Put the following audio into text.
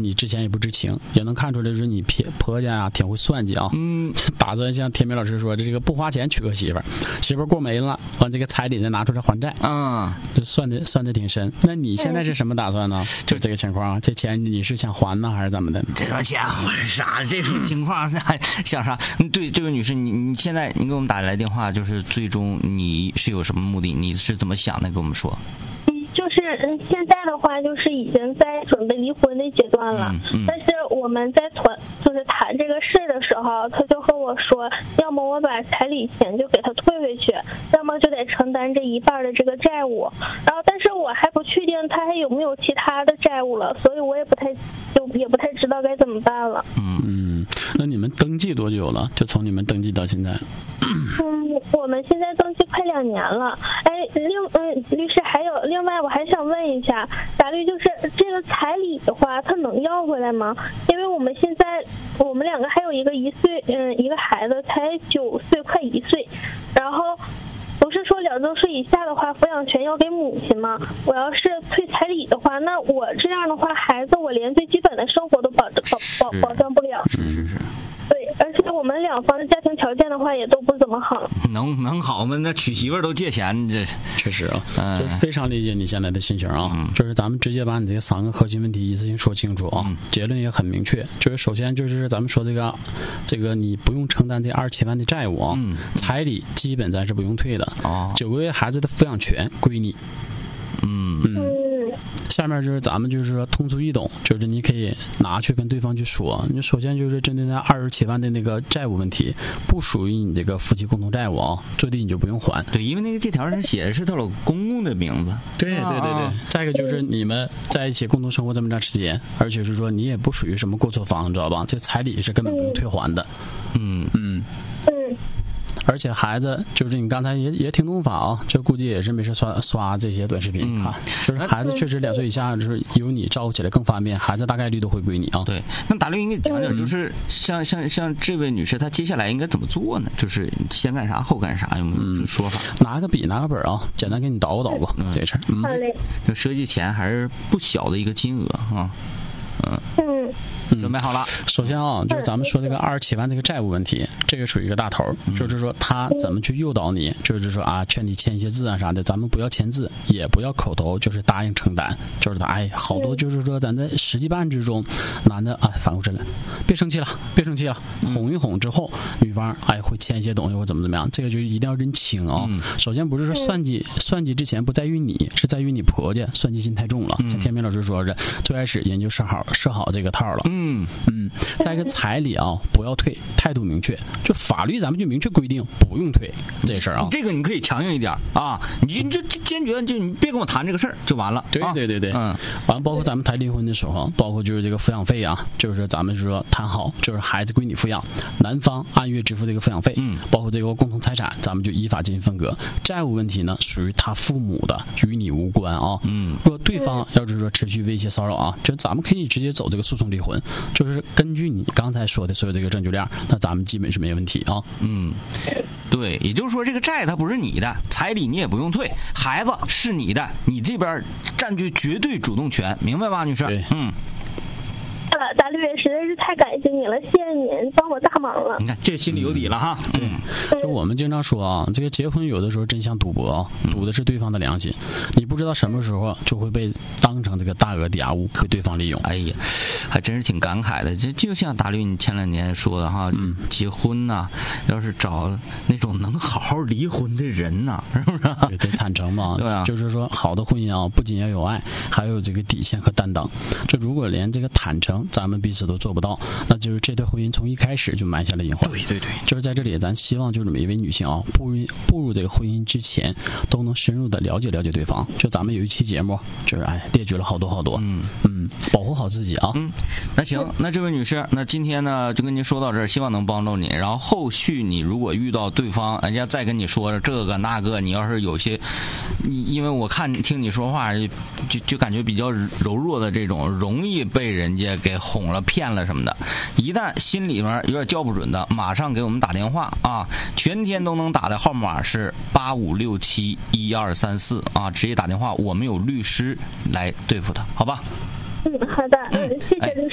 你之前也不知情，也能看出来是你婆家啊挺会算计啊。打算像天明老师说，这个不花钱娶个媳妇儿，媳妇儿过没了，完这个彩礼再拿出来还债，这算的挺深。那你现在是什么打算呢？就这个情况，这钱你是想还呢，还是怎么的？ 这种钱还啥？这种情况还想啥？对，这位女士，你现在你给我们打来电话，就是最终你是有什么目的？你是怎么想的？给我们说。 就是现在的话，就是已经在准备离婚的阶段了。但是我们在谈这个事的时候，他就和我说，要么我把彩礼钱就给他退回去，要么就得承担这一半的这个债务。然后，但是我还不确定他还有没有其他的债务了，所以我也不太知道该怎么办了。 那你们登记多久了？就从你们登记到现在？ 我们现在登记快2年了。律师还有另外我还想问一下，法律就是这个彩礼的话，他能要回来吗？因为我们现在我们两个还有一个1岁，一个孩子才9岁，快1岁，然后。不是说2周岁以下的话，抚养权要给母亲吗？我要是退彩礼的话，那我这样的话，孩子我连最基本的生活都保障不了。 是。 对，而且我们两方的家庭条件的话也都不怎么好。 能好吗？那娶媳妇儿都借钱，这确实啊，就非常理解你现在的心情啊。就是咱们直接把你这3个核心问题一次性说清楚啊，结论也很明确。就是首先就是咱们说这个你不用承担这27万的债务啊，彩礼基本咱是不用退的，9个月孩子的抚养权归你。下面就是咱们就是说通俗易懂，就是你可以拿去跟对方去说，你首先就是针对那27万的那个债务问题，不属于你这个夫妻共同债务啊，最低你就不用还。 对，因为那个借条上写的是她老公公的名字。 对。再一个就是你们在一起共同生活这么长时间，而且是说你也不属于什么过错方，知道吧？这彩礼是根本不用退还的。而且孩子就是你刚才也挺懂法啊，就估计也是没事刷这些短视频看，就是孩子确实2岁以下，就是由你照顾起来更方便，孩子大概率都会归你啊。 对，那大刘应该讲讲，就是像这位女士，她接下来应该怎么做呢？就是先干啥后干啥，有没有说法？ 拿个笔拿个本啊，简单给你捣鼓捣鼓这事儿。 好嘞。 就涉及钱还是不小的一个金额啊。准备好了。 首先啊，就是咱们说这个27万这个债务问题，这个属于一个大头，就是说他怎么去诱导你，就是说啊，劝你签一些字啊啥的，咱们不要签字，也不要口头就是答应承担，就是好多就是说咱在实际办之中，男的反过身来，别生气了，哄一哄之后，女方会签一些东西或怎么样，这个就一定要认清啊。首先不是说算计之前不在于你，是在于你婆家算计心太重了。像天明老师说是最开始人就设好这个套了。再一个彩礼啊，不要退，态度明确，就法律咱们就明确规定不用退这事儿啊。 这个你可以强硬一点啊，你就坚决就你别跟我谈这个事儿就完了。 对。完包括咱们谈离婚的时候，包括就是这个抚养费啊，就是咱们说谈好，就是孩子归你抚养，男方按月支付这个抚养费，包括这个共同财产，咱们就依法进行分割。债务问题呢，属于他父母的，与你无关啊。如果对方要是说持续威胁骚扰啊，就咱们可以直接走这个诉讼离婚，就是根据你刚才说的所有这个证据链，那咱们基本是没问题啊。 对，也就是说这个债它不是你的，彩礼你也不用退，孩子是你的，你这边占据绝对主动权，明白吧，女士？ 对。 大律实在是太感谢你了，谢谢你帮我大忙了。 你看这心里有底了哈。 对，就我们经常说啊，这个结婚有的时候真像赌博，赌的是对方的良心，你不知道什么时候就会被当成这个大额抵押物被对方利用。 哎呀，还真是挺感慨的。这就像大律你前2年说的哈，结婚呐，要是找那种能好好离婚的人呐，是不是？ 对，得坦诚嘛。 对啊， 就是说好的婚姻啊，不仅要有爱，还有这个底线和担当。就如果连这个坦诚咱们彼此都做不到，那就是这段婚姻从一开始就埋下了隐患。 对， 就是在这里咱希望就是每一位女性啊，步入这个婚姻之前都能深入的了解对方。就咱们有一期节目就是列举了好多保护好自己啊。 那行，那这位女士，那今天呢就跟您说到这儿，希望能帮助你。然后后续你如果遇到对方人家再跟你说这个那个，你要是有些因为我听你说话就感觉比较柔弱的这种，容易被人家给哄了骗了什么的，一旦心里面有点叫不准的，马上给我们打电话啊，全天都能打的号码是85671234啊，直接打电话，我们有律师来对付他，好吧？ 好的，谢谢律